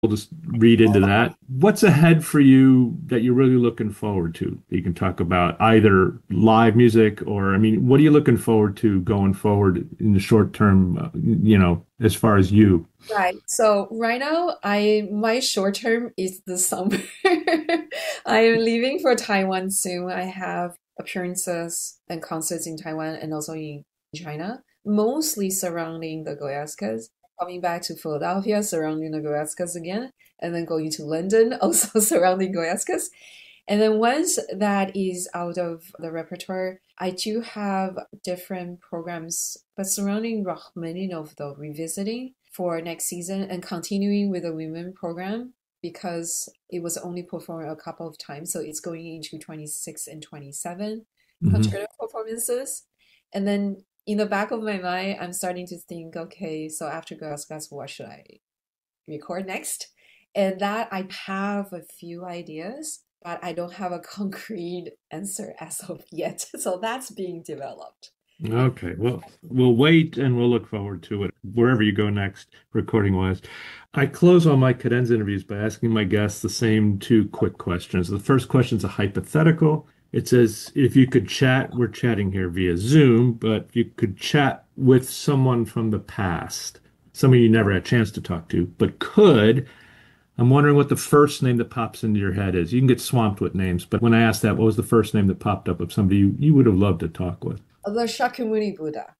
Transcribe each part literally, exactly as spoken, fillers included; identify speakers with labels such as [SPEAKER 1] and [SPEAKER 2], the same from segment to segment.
[SPEAKER 1] We'll just read into that. What's ahead for you that you're really looking forward to? You can talk about either live music or, I mean, what are you looking forward to going forward in the short term, uh, you know, as far as you?
[SPEAKER 2] Right. So right now, I my short term is the summer. I am leaving for Taiwan soon. I have appearances and concerts in Taiwan and also in China, mostly surrounding the Goyaskas. Coming back to Philadelphia, surrounding the Goyaskas again, and then going to London, also surrounding Goyaskas. And then once that is out of the repertoire, I do have different programs, but surrounding Rachmaninoff, though, revisiting for next season and continuing with the women program because it was only performed a couple of times. So it's going into twenty-six and twenty-seven
[SPEAKER 1] Hmm.
[SPEAKER 2] concerto performances. And then in the back of my mind, I'm starting to think, okay, so after Girls Guts, what should I record next? And that I have a few ideas, but I don't have a concrete answer as of yet. So that's being developed.
[SPEAKER 1] Okay, well, we'll wait and we'll look forward to it wherever you go next, recording wise. I close all my cadenza interviews by asking my guests the same two quick questions. The first question is a hypothetical. It says, if you could chat, we're chatting here via Zoom, but if you could chat with someone from the past, somebody you never had a chance to talk to, but could, I'm wondering what the first name that pops into your head is. You can get swamped with names, but when I asked that, what was the first name that popped up of somebody you, you would have loved to talk with?
[SPEAKER 2] The Shakyamuni Buddha.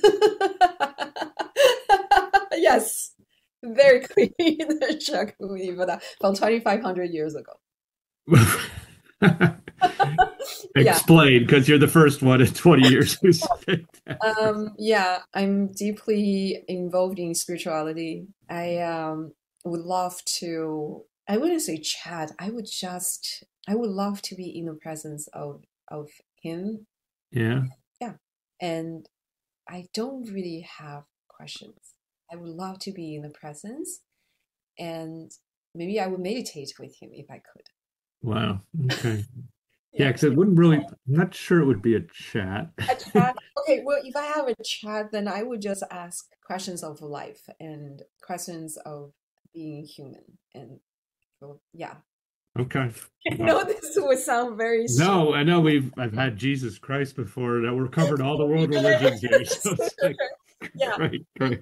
[SPEAKER 2] Yes, very clean. The Shakyamuni Buddha from twenty-five hundred years ago. Yeah.
[SPEAKER 1] Explain, because you're the first one in twenty years who said that.
[SPEAKER 2] Um, yeah, I'm deeply involved in spirituality. I um, would love to, I wouldn't say chat, I would just, I would love to be in the presence of of him.
[SPEAKER 1] Yeah.
[SPEAKER 2] Yeah. And I don't really have questions. I would love to be in the presence and maybe I would meditate with him if I could.
[SPEAKER 1] Wow. Okay. Yeah,
[SPEAKER 2] Yeah.
[SPEAKER 1] because it wouldn't really, I'm not sure it would be a chat.
[SPEAKER 2] A chat. Okay, well, if I have a chat, then I would just ask questions of life and questions of being human. And well, yeah.
[SPEAKER 1] Okay.
[SPEAKER 2] I
[SPEAKER 1] Well,
[SPEAKER 2] know this would sound very strange.
[SPEAKER 1] no, I know we've I've had Jesus Christ before that we're covered all the world religions here. So it's like
[SPEAKER 2] Yeah.
[SPEAKER 1] great, great.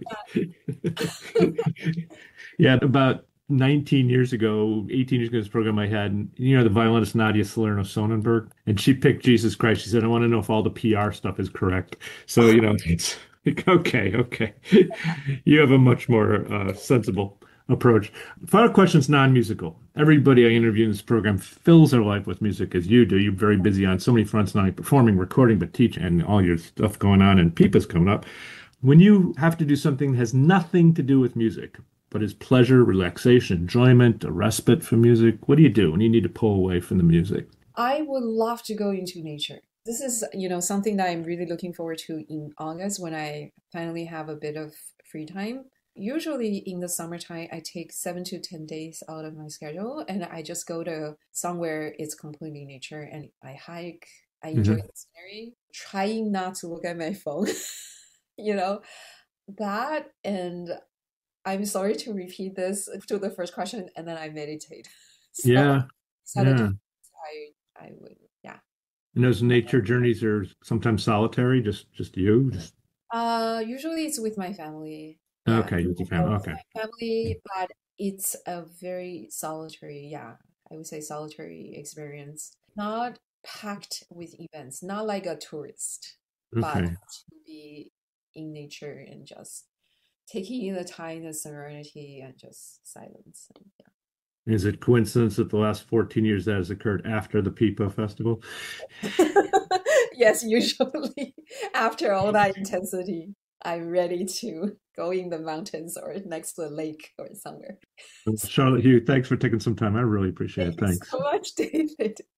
[SPEAKER 1] Yeah, about nineteen years ago, eighteen years ago, this program I had, and you know, the violinist Nadia Salerno Sonnenberg, and she picked Jesus Christ. She said, I want to know if all the P R stuff is correct. So, you know, it's like, okay, okay. You have a much more uh, sensible approach. Final question's non-musical. Everybody I interview in this program fills their life with music as you do. You're very busy on so many fronts, not only performing, recording, but teaching, and all your stuff going on, and Pipa's coming up. When you have to do something that has nothing to do with music, but is pleasure, relaxation, enjoyment, a respite from music, what do you do when you need to pull away from the music?
[SPEAKER 2] I would love to go into nature. This is, you know, something that I'm really looking forward to in August when I finally have a bit of free time. Usually in the summertime, I take seven to ten days out of my schedule and I just go to somewhere it's completely nature and I hike. I enjoy
[SPEAKER 1] Hmm.
[SPEAKER 2] the scenery, trying not to look at my phone, you know, that. And I'm sorry to repeat this to the first question, and then I meditate. So,
[SPEAKER 1] Yeah,
[SPEAKER 2] Saturday,
[SPEAKER 1] yeah.
[SPEAKER 2] I, I would, yeah.
[SPEAKER 1] And those nature journeys are sometimes solitary, just just you. Just
[SPEAKER 2] Uh, usually it's with my family. Yeah,
[SPEAKER 1] okay, with your
[SPEAKER 2] uh,
[SPEAKER 1] family.
[SPEAKER 2] with
[SPEAKER 1] Okay.
[SPEAKER 2] my family, but it's a very solitary, yeah, I would say solitary experience. Not packed with events, not like a tourist, but
[SPEAKER 1] Okay.
[SPEAKER 2] to be in nature and just taking in the time, the serenity, and just silence. And,
[SPEAKER 1] Is it coincidence that the last fourteen years that has occurred after the Pipa Festival?
[SPEAKER 2] yeah. Yes, usually after all that intensity, I'm ready to go in the mountains or next to a lake or somewhere.
[SPEAKER 1] Charlotte Hugh, thanks for taking some time. I really appreciate
[SPEAKER 2] Thank
[SPEAKER 1] it.
[SPEAKER 2] you
[SPEAKER 1] Thanks.
[SPEAKER 2] so much, David.